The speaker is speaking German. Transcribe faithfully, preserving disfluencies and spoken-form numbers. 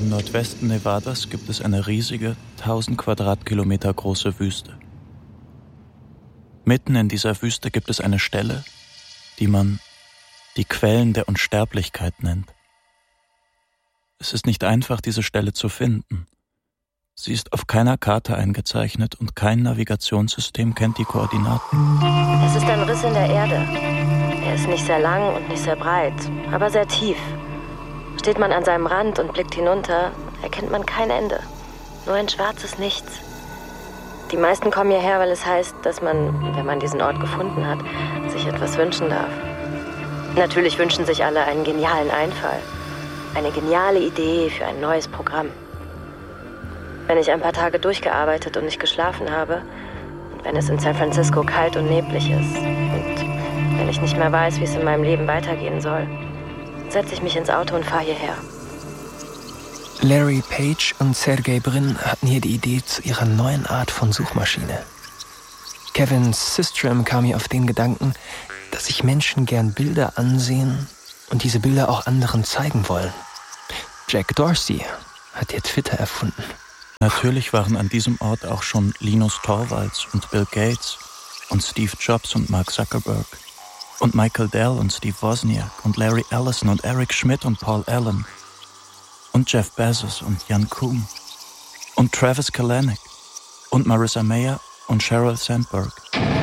Im Nordwesten Nevadas gibt es eine riesige, tausend Quadratkilometer große Wüste. Mitten in dieser Wüste gibt es eine Stelle, die man die Quellen der Unsterblichkeit nennt. Es ist nicht einfach, diese Stelle zu finden. Sie ist auf keiner Karte eingezeichnet und kein Navigationssystem kennt die Koordinaten. Es ist ein Riss in der Erde. Er ist nicht sehr lang und nicht sehr breit, aber sehr tief. Steht man an seinem Rand und blickt hinunter, erkennt man kein Ende. Nur ein schwarzes Nichts. Die meisten kommen hierher, weil es heißt, dass man, wenn man diesen Ort gefunden hat, sich etwas wünschen darf. Natürlich wünschen sich alle einen genialen Einfall. Eine geniale Idee für ein neues Programm. Wenn ich ein paar Tage durchgearbeitet und nicht geschlafen habe, und wenn es in San Francisco kalt und neblig ist, und wenn ich nicht mehr weiß, wie es in meinem Leben weitergehen soll, setze ich mich ins Auto und fahre hierher. Larry Page und Sergey Brin hatten hier die Idee zu ihrer neuen Art von Suchmaschine. Kevin Systrom kam hier auf den Gedanken, dass sich Menschen gern Bilder ansehen und diese Bilder auch anderen zeigen wollen. Jack Dorsey hat hier Twitter erfunden. Natürlich waren an diesem Ort auch schon Linus Torvalds und Bill Gates und Steve Jobs und Mark Zuckerberg und Michael Dell und Steve Wozniak und Larry Ellison und Eric Schmidt und Paul Allen und Jeff Bezos und Jan Koum und Travis Kalanick und Marissa Mayer und Sheryl Sandberg.